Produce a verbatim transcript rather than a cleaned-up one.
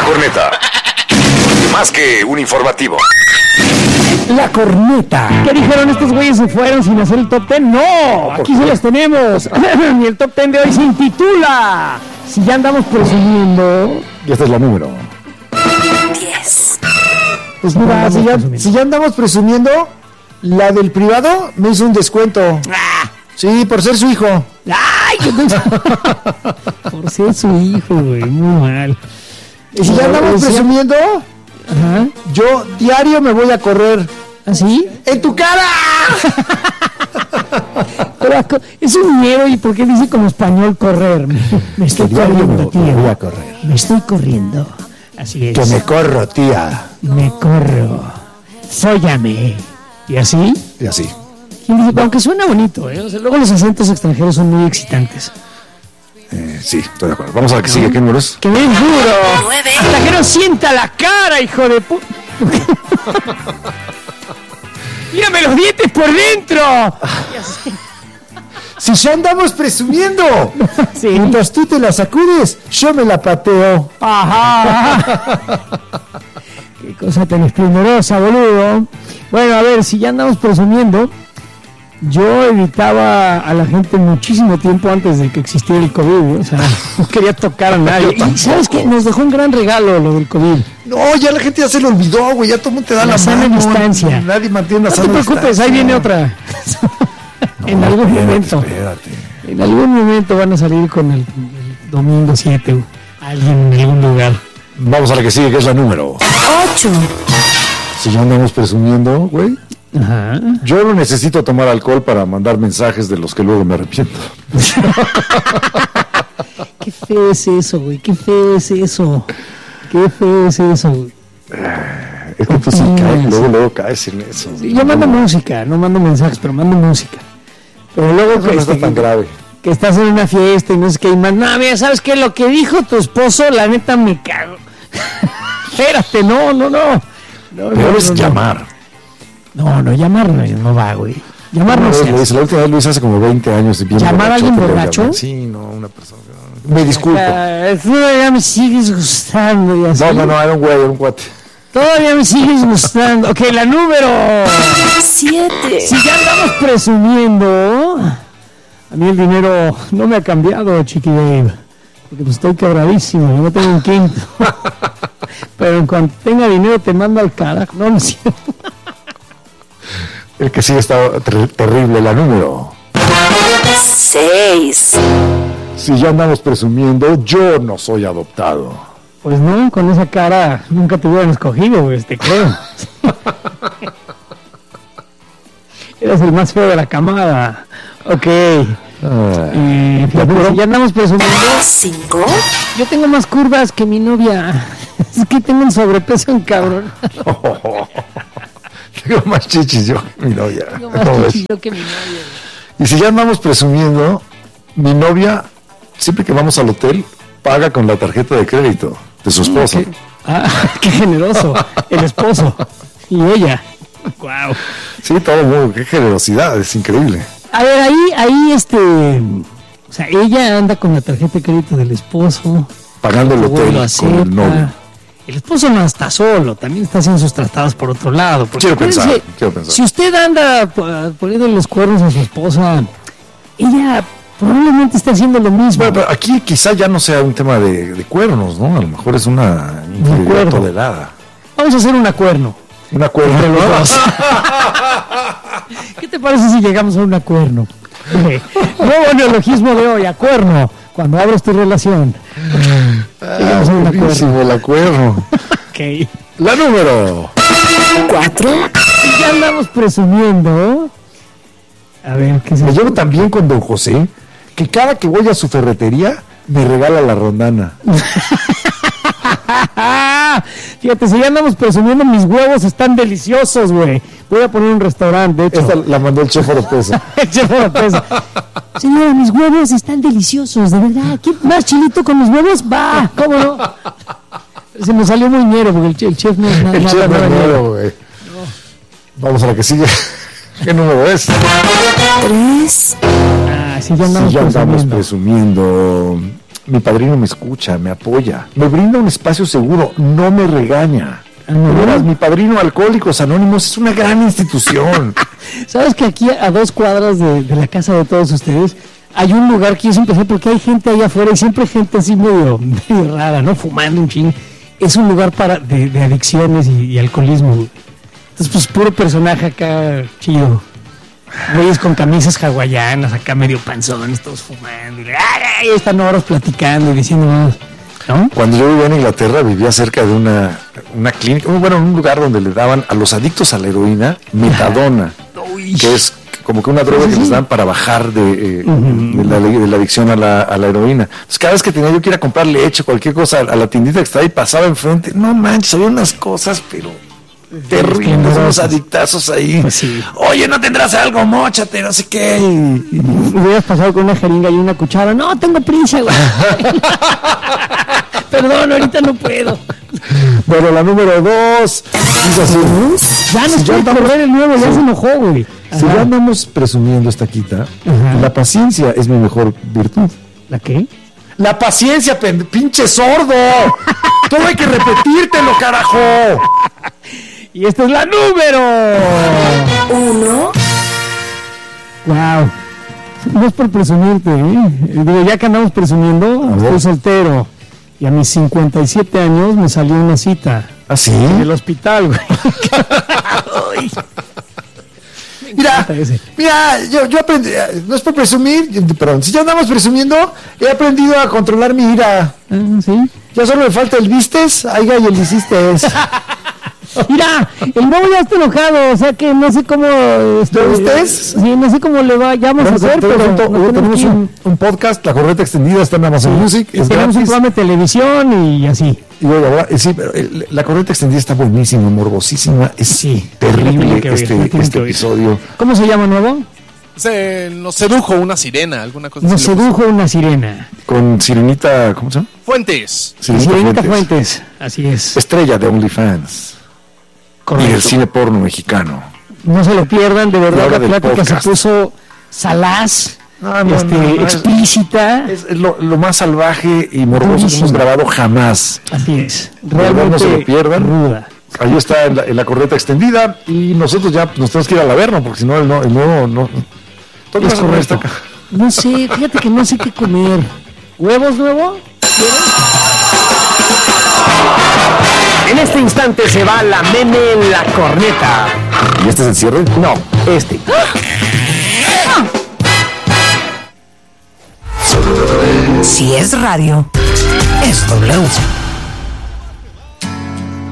corneta. Más que un informativo. La corneta. ¿Qué dijeron estos güeyes? ¿Se fueron sin hacer el top ten? No, aquí se los tenemos. Y el top ten de hoy se intitula Si ya andamos presumiendo. Y esta es la número diez. Pues mira, si ya, si ya andamos presumiendo, la del privado me hizo un descuento. Ah. Sí, por ser su hijo. ¡Ay! ¿Qué por ser su hijo, güey, muy mal. Y si ya andamos presumiendo, ajá, yo diario me voy a correr. ¿así? ¡En tu cara! Pero es un miedo, ¿y por qué dice como español correr? Me, me estoy corriendo, tío. Me voy a correr. Me estoy corriendo. Así es. Que me corro, tía. Me corro. Fóllame. ¿Y así? Y así. Dice, aunque suena bonito, ¿eh? O sea, luego los acentos extranjeros son muy excitantes. Eh, sí, estoy de acuerdo. Vamos a ver qué sigue. ¿Qué números? ¡Que bien duro! Nueve. ¡Hasta que no sienta la cara, hijo de pu... ¡Mírame los dientes por dentro! Si ya andamos presumiendo. Sí. Mientras tú te la sacudes, yo me la pateo. Ajá. Qué cosa tan esplendorosa, boludo. Bueno, a ver, si ya andamos presumiendo, yo evitaba a la gente muchísimo tiempo antes de que existiera el COVID, ¿eh? O sea, no quería tocar a nadie. Y ¿sabes qué? Nos dejó un gran regalo lo del COVID. No, ya la gente ya se lo olvidó, güey. Ya todo el mundo te da La la, sana mano. distancia. Nadie mantiene la No te sana preocupes, distancia. ahí viene otra. No, en algún espérate, momento. Espérate. En algún momento van a salir con el, el domingo siete. Alguien en algún lugar. Vamos a la que sigue, que es la número. Ocho. Si ya andamos presumiendo, güey. Ajá. Yo no necesito tomar alcohol para mandar mensajes de los que luego me arrepiento. Qué feo es eso, güey. Qué feo es eso. Qué feo es eso, güey. Es que tú sí caes, luego, luego caes en eso. Sí, yo mando música, no mando mensajes, pero mando música. Pero luego Eso que, no está este, tan grave. que estás en una fiesta y no sé qué, y más, no, mira, ¿sabes qué? Lo que dijo tu esposo, la neta me cago. Espérate, no, no, no. no Peor no, es no, llamar. No, no, llamar no, no va, güey. Llamar no Una vez se lo hice. hice, la última vez lo hice hace como veinte años. y bien ¿Llamar a alguien pero borracho? llamar. Sí, no, una persona. Me disculpo. Ah, todavía me sigues gustando y así. No, no, no, era un güey, era un cuate. Todavía me sigues gustando. Ok, la número. Siete. Si ya andamos presumiendo, a mí el dinero no me ha cambiado, Chiqui Dave. Porque pues estoy quebradísimo, yo no tengo un quinto. Pero en cuanto tenga dinero te mando al carajo. No, no es cierto. El que sigue está ter- terrible, la número. Seis. Si ya andamos presumiendo, yo no soy adoptado. Pues no, con esa cara nunca te hubieran escogido, güey, te creo. Eres el más feo de la camada. Ok. Ah, Eh, fíjate, si ya andamos presumiendo. Cinco. Yo tengo más curvas que mi novia. Es que tengo un sobrepeso en cabrón. tengo más chichis yo que mi novia. Tengo ¿Cómo más ves? chichillo que mi novia. Y si ya andamos presumiendo, mi novia, siempre que vamos al hotel, paga con la tarjeta de crédito de su esposo. ¿Qué? Ah, qué generoso. El esposo. Y ella. Wow. Sí, todo el mundo, qué generosidad, es increíble. A ver, ahí, ahí este. O sea, ella anda con la tarjeta de crédito del esposo. Pagando el Luego hotel lo con acepta. el novio. El esposo no está solo, también está haciendo sus tratados por otro lado. Porque Quiero pensar, acuérdense, quiero pensar. Si usted anda uh, poniendo los cuernos a su esposa, ella probablemente está haciendo lo mismo. Bueno, pero aquí quizá ya no sea un tema de, de cuernos, ¿no? A lo mejor es una infidelidad cuerno. tolerada. Vamos a hacer un acuerno. Un acuerdo Entre los dos. ¿Qué te parece si llegamos a un acuerdo? Okay. Nuevo neologismo de hoy, acuerdo. Cuando abres tu relación. Llegamos a un acuerdo. Buenísimo, el acuerdo. Ok. La número. Cuatro. Y ya andamos presumiendo. A ver, ¿qué se Me llevo también con don José, que cada que voy a su ferretería, me regala la rondana. Fíjate, si ya andamos presumiendo, mis huevos están deliciosos, güey. Voy a poner un restaurante, de hecho. Esta la mandó el chef Oropesa. El chef Oropesa. Señora, mis huevos están deliciosos, de verdad. ¿Quién más chilito con mis huevos? Va, ¿cómo no? Se me salió muy ñero, porque el chef, el chef no es nada. El chef nada no es ñero. nuevo, güey. Vamos a la que sigue. ¿Qué número es? Tres. Ah, si ya andamos Si ya andamos presumiendo. presumiendo. mi padrino me escucha, me apoya, me brinda un espacio seguro, no me regaña. De veras, mi padrino Alcohólicos Anónimos es una gran institución. ¿Sabes que aquí a dos cuadras de, de la casa de todos ustedes hay un lugar que yo siempre sé porque hay gente allá afuera y siempre gente así medio, medio rara, ¿no? Fumando un ching. Es un lugar para de, de adicciones y, y alcoholismo. Entonces, pues puro personaje acá chido. Güeyes con camisas hawaianas, acá medio panzones, todos fumando. Y, ay, están horas platicando y diciendo, ¿no? Cuando yo vivía en Inglaterra, vivía cerca de una, una clínica, bueno, un lugar donde le daban a los adictos a la heroína metadona, Uy. que es como que una droga Sí, que sí. les dan para bajar de, eh, Ujú. de, la, de la adicción a la, a la heroína. Entonces, cada vez que tenía yo que ir a comprar leche, cualquier cosa, a la tiendita que estaba ahí, pasaba enfrente, no manches, había unas cosas, pero terribles, unos esplendorosas. adictazos ahí. Pues sí. Oye, ¿no tendrás algo? Móchate, no sé qué. Y- y- Hubieras pasado con una jeringa y una cuchara. No, tengo prisa, güey. Perdón, ahorita no puedo. Bueno, la número dos. Dice así, Ya no Si estoy ya por andamos- ver el nuevo, ya Sí. se enojó, güey. Si Ajá. ya andamos presumiendo esta quita, Ajá. la paciencia es mi mejor virtud. ¿La qué? La paciencia, pen- pinche sordo. Todo hay que repetírtelo, carajo. Y esta es la número. Uno. Wow. No es por presumirte, ¿eh? Digo, ya que andamos presumiendo, A ver. estoy soltero. Y a mis cincuenta y siete años me salió una cita ¿Ah, sí? en el hospital, güey. Ay. Mira, encanta ese. mira, yo, yo aprendí, eh, no es por presumir, perdón, si ya andamos presumiendo, he aprendido a controlar mi ira. Ah, ¿sí? Ya solo me falta el vistes, aiga y el hiciste. Mira, el nuevo ya está enojado, o sea que no sé cómo... este, ¿Lo vistes? Sí, no sé cómo le vayamos a hacer, pero Pronto, nos tenemos tenemos que ir. un, un podcast, La Correta Extendida, está en Amazon Music, es Tenemos un gratis. programa de televisión y así. Y luego, ahora, eh, sí, pero el- La Correta Extendida está buenísima, morbosísima, es Sí, la terrible tienen que oír, este, la tienen este que oír. episodio. ¿Cómo se llama nuevo? Se nos sedujo una sirena, alguna cosa Nos así. le puso. sedujo una sirena. Con Sirenita, ¿cómo se llama? Fuentes. Sirenita, Sirenita Fuentes. Fuentes, así es. Estrella de OnlyFans. Y del Correcto. cine porno mexicano. No se lo pierdan, de Y verdad ahora la del plática podcast. se puso salaz, No, no, este, no, no, es- explícita. Es lo, lo más salvaje y morboso que Durísimo. hemos grabado jamás. Así es. verdad, Realmente no se lo pierdan. ruda. Ahí está en la, en la Correta Extendida y nosotros ya nos tenemos que ir al Averno porque si no el, no, el nuevo no. ¿Tú qué Es vas a comer esta correcto. ca- No sé, fíjate que no sé qué comer. ¿Huevos nuevo? En este instante se va la meme en la corneta. ¿Y este es el cierre? No, este. Si es radio, es W.